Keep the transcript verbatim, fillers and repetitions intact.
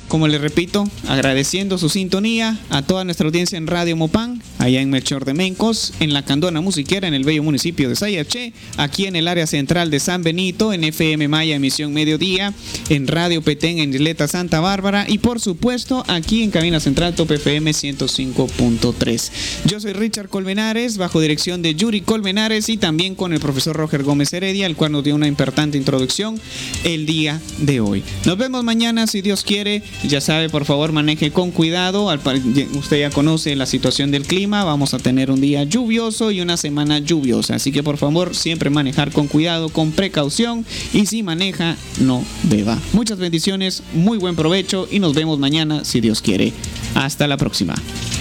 como les repito, agradeciendo su sintonía a toda nuestra audiencia en Radio Mopán, allá en Melchor de Mencos, en la Candona Musiquera, en el bello municipio de Sayaché, aquí en el área central de San Benito, en F M Maya, emisión mediodía, en Radio Petén, en Isleta Santa Bárbara, y por supuesto, aquí en Cabina Central Top F M ciento cinco punto tres. Yo soy Richard Colmenares, bajo dirección de Yuri Colmenares, y también con el profesor Roger Gómez Heredia, el cual nos dio una importante introducción el día de hoy. Nos vemos mañana, si Dios quiere. Ya sabe, por favor, maneje con cuidado. Usted ya conoce la situación del clima. Vamos a tener un día lluvioso y una semana lluviosa. Así que, por favor, siempre manejar con cuidado, con precaución. Y si maneja, no beba. Muchas bendiciones, muy buen provecho y nos vemos mañana, si Dios quiere. Hasta la próxima.